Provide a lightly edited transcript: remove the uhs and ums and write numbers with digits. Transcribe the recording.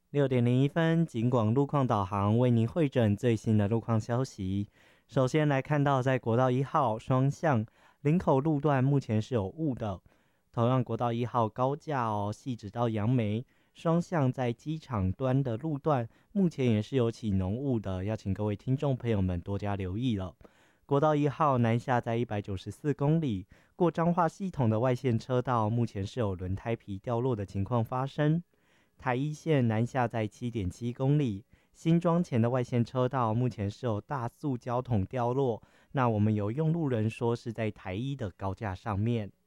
6:01，警广路况导航为您汇整最新的路况消息。首先来看到，在国道1号双向林口路段，目前是有雾的。同样，国道1号高架汐止到杨梅双向在机场端的路段，目前也是有起浓雾的，要请各位听众朋友们多加留意了。国道1号南下在194公里，过彰化系统的外线车道，目前是有轮胎皮掉落的情况发生。台一线南下在7.7公里，新庄前的外线车道目前是有大塑胶桶掉落，那我们有用路人说是在台一的高架上面。